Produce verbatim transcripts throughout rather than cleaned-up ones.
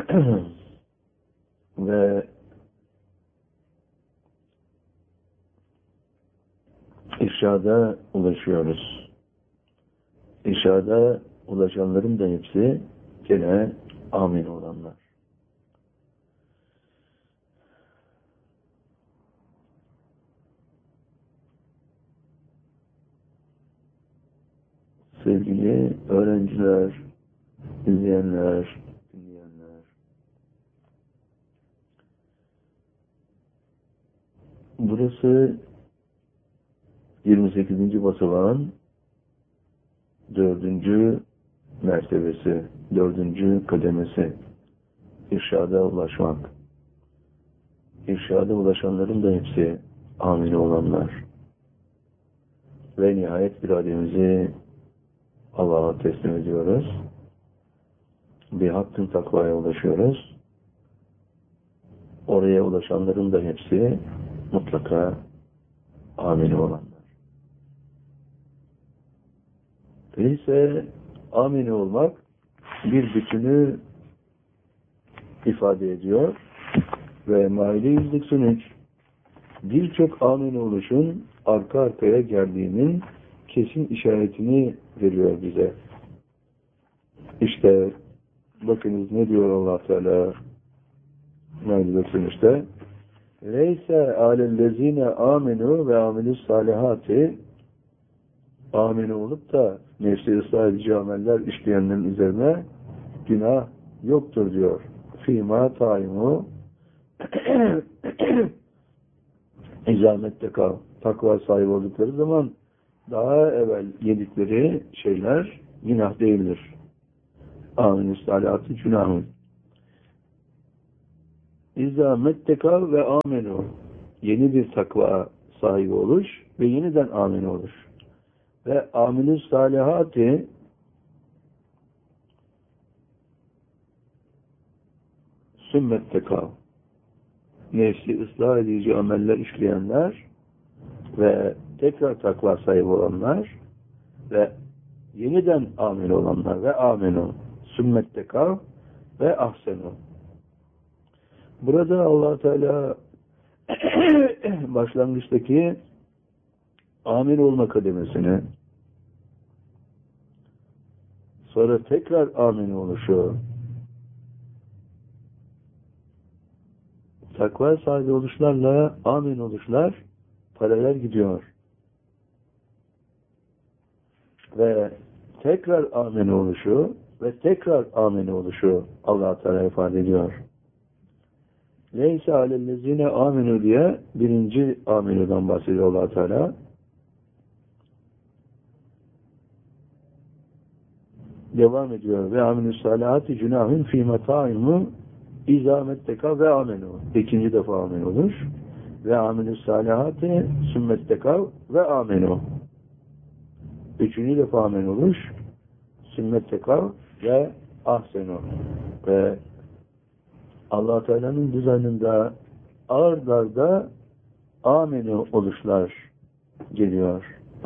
Ve irşada ulaşıyoruz. İrşada ulaşanların da hepsi gene amin olanlar. Sevgili öğrenciler, izleyenler, dinleyenler, burası yirmi sekizinci basamağın dördüncü mertebesi, dördüncü kademesi. İrşada ulaşmak. İrşada ulaşanların da hepsi amin olanlar. Ve nihayet irademizi Allah'a teslim ediyoruz. Bir hakkın takvaya ulaşıyoruz. Oraya ulaşanların da hepsi mutlaka amin olanlar. Öyleyse amin olmak bir bütünü ifade ediyor ve Maide yüz seksen üç birçok amin oluşun arka arkaya geldiğinin kesin işaretini veriyor bize. İşte bakınız ne diyor Allah Teala Maide doksan üçte Leyse alellezine aminu ve amilus salihati amin olup da nefsi ıslah edici ameller işleyenlerin üzerine günah yoktur diyor. Fîmâ taimu izamette kal. Takva sahibi oldukları zaman daha evvel yedikleri şeyler günah değildir. Amin-i salihatı günahın. İzamette kal ve aminu. Yeni bir takva sahibi oluş ve yeniden amin oluş. Ve amilü salihati sümmette kal. Nefsi ıslah edici ameller işleyenler ve tekrar takva sahibi olanlar ve yeniden amin olanlar ve aminu sümmette kal ve ahsenu. Burada Allah Teala başlangıçtaki amin olma kademesini, sonra tekrar amin oluşu, takva sahibi oluşlarla amin oluşlar paralel gidiyor. Ve tekrar amin oluşu ve tekrar amin oluşu Allah Teala ifade ediyor. Leyse alellezine aminu diye birinci aminudan bahsediyor Allah Teala. Devam ediyor. Ve aminü salihati günahın fî metâimu izametteka ve amenu. İkinci defa amin olur. Ve aminü salihati sümmetteka ve amenu. Üçüncü defa amin olur. Sümmetteka ve ahsenu. Ve Allah Teala'nın dizaynında ard arda amenu oluşlar geliyor.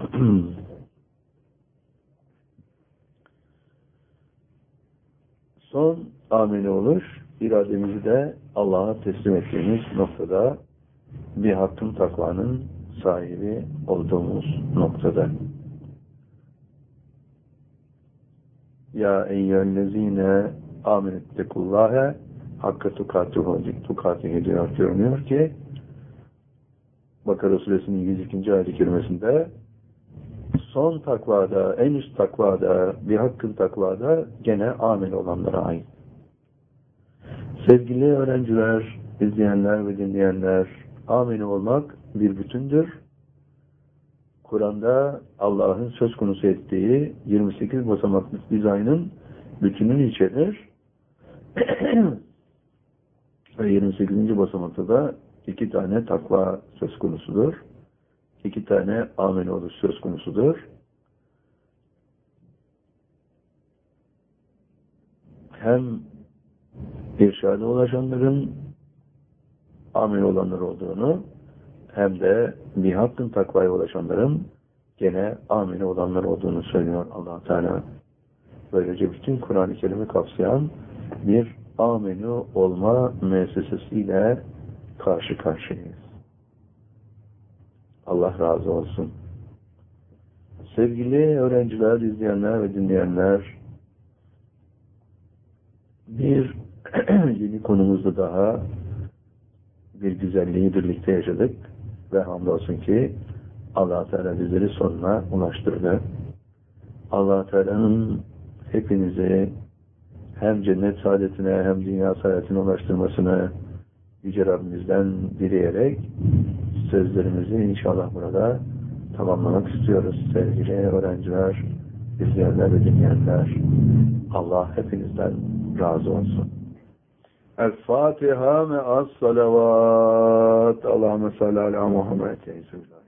Son amin olur. İrademizi de Allah'a teslim ettiğimiz noktada bir hakkın takvanın sahibi olduğumuz noktada. Ya eyyühellezine amenettekullâhe hakka tukatuhu tukatihi diyor, görünüyor ki Bakara suresinin yüz ikinci ayet-i kerimesinde son takvada, en üst takvada, bir hakkın takvada gene amin olanlara ait. Sevgili öğrenciler, izleyenler ve dinleyenler, amin olmak bir bütündür. Kur'an'da Allah'ın söz konusu ettiği yirmi sekiz basamaklı dizaynın bütününü içerir. Ve yirmi sekizinci basamakta da iki tane takva söz konusudur. İki tane amin oluş söz konusudur. Hem irşada ulaşanların amin olanlar olduğunu, hem de bir hakkın takvaya ulaşanların gene amin olanlar olduğunu söylüyor Allah Teala. Böylece bütün Kur'an-ı Kerim'i kapsayan bir amenu olma müessesesiyle karşı karşıyayız. Allah razı olsun. Sevgili öğrenciler, izleyenler ve dinleyenler, bir yeni konumuzda daha bir güzelliği birlikte yaşadık ve hamdolsun ki Allah Teala bizleri sonuna ulaştırdı. Allah Teala'nın hepinizi hem cennet saadetine hem dünya saadetine ulaştırmasını Yüce Rabbimizden dileyerek sözlerimizi inşallah burada tamamlamak istiyoruz. Sevgili öğrenciler, izleyenler ve dinleyenler, Allah hepinizden razı olsun. El-Fatiha me'as salavat. Allahümme salli ala Muhammed.